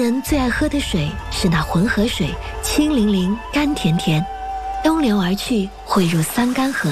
人最爱喝的水是那浑河水，清凌凌，甘甜甜，东流而去，汇入桑干河。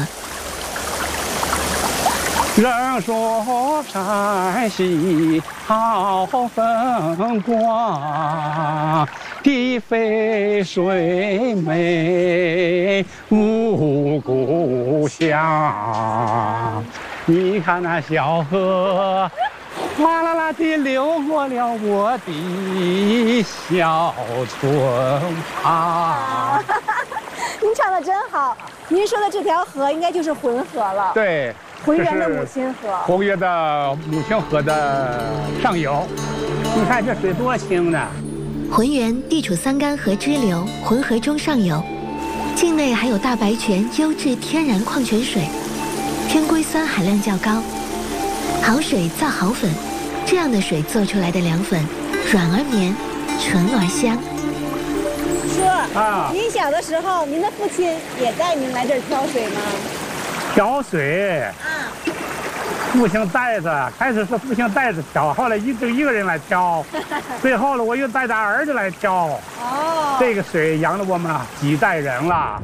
人说山西好风光，地肥水美无故乡。你看那小河哗啦啦地流过了我的小村旁。 您唱的真好，您说的这条河应该就是浑河了。 对。 浑源的母亲河， 浑源的母亲河的上游，你看这水多清呢。 浑源地处桑干河支流浑河中上游，境内还有大白泉优质天然矿泉水，偏硅酸含量较高。好水造好粉，这样的水做出来的凉粉，软而绵，纯而香。 叔啊，您小的时候，您的父亲也带您来这儿挑水吗？ 挑水，父亲带着，开始是父亲带着挑，后来就一个人来挑，最后呢，我又带着儿子来挑。哦，这个水养了我们几代人了。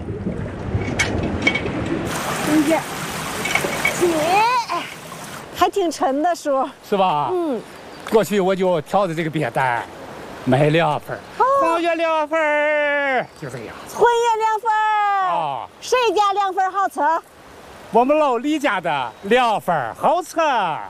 真是，起，还挺沉的，叔。 是吧？嗯。过去我就挑着这个扁担，买凉粉，浑源凉粉，就这样。 浑源凉粉。哦。谁家凉粉好吃？ 我们老李家的凉粉好吃。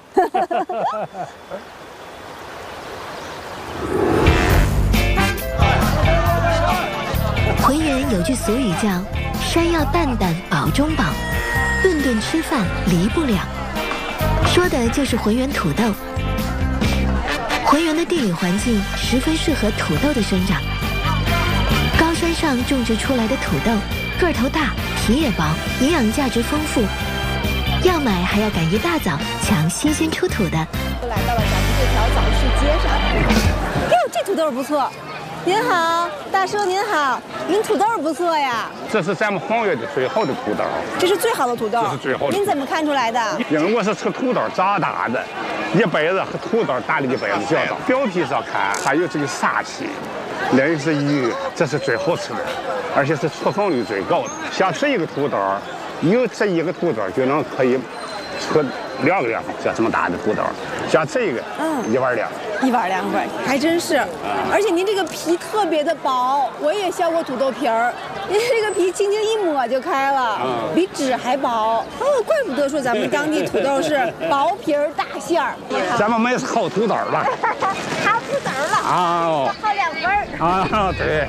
浑源有句俗语叫“山要淡淡饱中饱，顿顿吃饭离不了”，说的就是浑源土豆。浑源的地理环境十分适合土豆的生长，高山上种植出来的土豆个头大，皮也薄，营养价值丰富，要买还要赶一大早抢新鲜出土的。 来到了咱们这条早市街上，哟，这土豆不错。您好，大叔您好，您土豆不错呀。 这是咱们浑源的最好的土豆。 这是最好的土豆。 这是最好的。 您怎么看出来的？ 因为我是吃土豆长大的，一辈子和土豆打了一辈子交道。表皮上看还有这个煞气，那个是鱼，这是最好吃的，而且是出粉率最高的。像这一个土豆，有这一个土豆就能可以出2个凉粉，像这么大的土豆，像这个1碗凉粉 ，1碗凉粉，还真是。而且您这个皮特别的薄，我也削过土豆皮儿，您这个皮轻轻一抹就开了，比纸还薄。哦，怪不得说咱们当地土豆是薄皮儿大馅儿。 咱们买好土豆了， 好土豆了啊，好凉粉儿啊，对。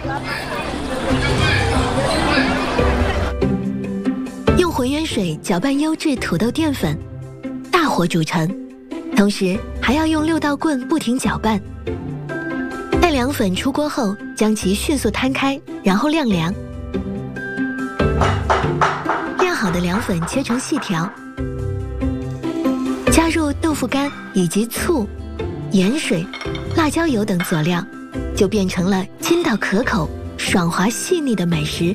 用浑源水搅拌优质土豆淀粉，大火煮成，同时还要用6道棍不停搅拌。待凉粉出锅后，将其迅速摊开，然后晾凉。晾好的凉粉切成细条，加入豆腐干以及醋、盐水、辣椒油等佐料，就变成了筋道可口、爽滑细腻的美食。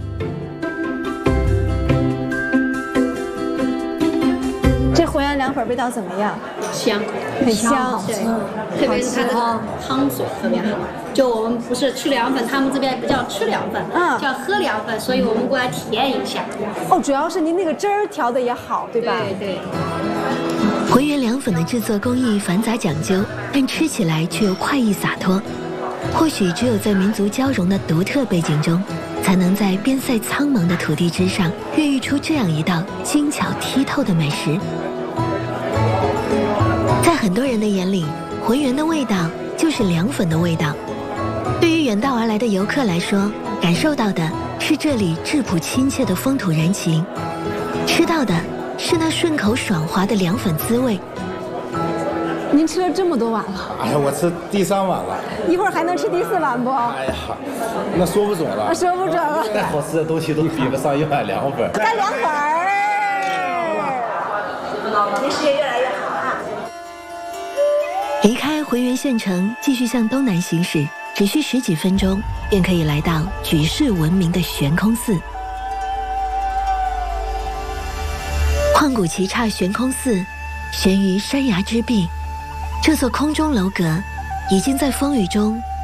这浑源凉粉味道怎么样？ 香， 很香， 对，特别是它这个汤水特别好。就我们不是吃凉粉，他们这边不叫吃凉粉，叫喝凉粉，所以我们过来体验一下。 哦，主要是您那个汁儿调的也好，对吧？ 对对。 浑源凉粉的制作工艺繁杂讲究，但吃起来却又快意洒脱。或许只有在民族交融的独特背景中，才能在边塞苍茫的土地之上，孕育出这样一道精巧剔透的美食。在很多人的眼里，浑源的味道就是凉粉的味道。对于远道而来的游客来说，感受到的是这里质朴亲切的风土人情，吃到的是那顺口爽滑的凉粉滋味。 您吃了这么多碗了？ 哎呀，我吃第3碗了， 一会儿还能吃第4碗不？ 哎呀，那说不准了， 说不准了。 再好吃的东西都比不上一碗凉粉。 干凉粉儿，您事业越来越好啊！ 离开浑源县城，继续向东南行驶，只需10几分钟，便可以来到举世闻名的悬空寺。旷古奇刹悬空寺，悬于山崖之壁。这座空中楼阁已经在风雨中